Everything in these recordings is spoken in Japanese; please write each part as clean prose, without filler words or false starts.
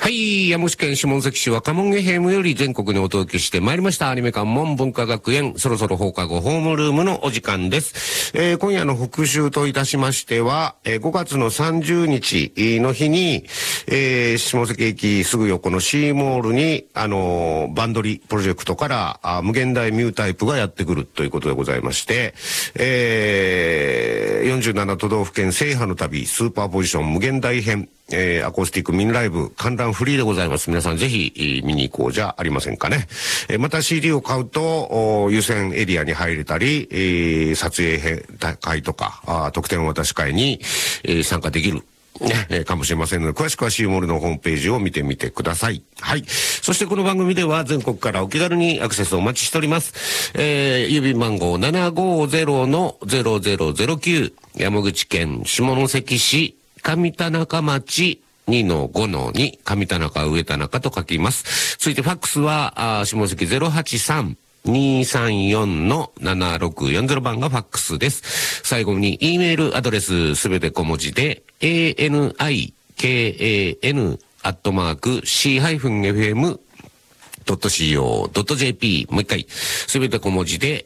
はい、山口県下関市若門 FM より全国にお届けしてまいりましたアニメ館門文化学園、そろそろ放課後ホームルームのお時間です。今夜の復習といたしましては、5月の30日の日に、下関駅すぐ横のシーモールにバンドリプロジェクトから無限大ミュータイプがやってくるということでございまして、47都道府県制覇の旅スーパーポジション無限大編、アコースティックミニライブ観覧フリーでございます。皆さんぜひ見に行こうじゃありませんかね。また CD を買うと優先エリアに入れたり、撮影会とか特典渡し会に、参加できるかもしれませんので、詳しくはシーモールのホームページを見てみてください。はい。そしてこの番組では全国からお気軽にアクセスをお待ちしております。郵便番号 750-0009 山口県下関市上田中町2-5-2 上田中上田中と書きます。続いてファックスは下関083-234-7640番がファックスです。最後に E メールアドレスすべて小文字で anikan@c-fm.co.jp もう一回すべて小文字で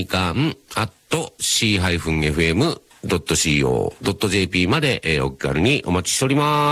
anikan@c-fm.co.jp まで、お気軽にお待ちしております。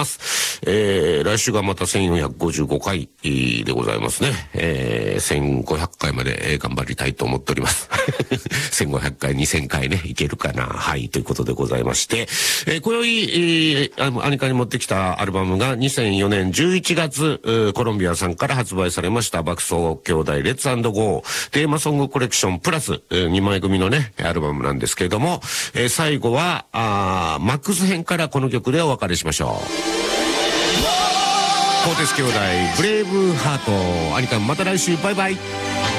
来週がまた1455回でございますね。1500回まで、頑張りたいと思っております。1500回、2000回ね、いけるかな。はい、ということでございまして、今宵、アニカに持ってきたアルバムが2004年11月、コロンビアさんから発売されました爆走兄弟レッツ&ゴーテーマソングコレクションプラス、2枚組のね、アルバムなんですけれども、最後はマックス編からこの曲でお別れしましょう。コーテス兄弟ブレイブハート。アニカンまた来週、バイバイ。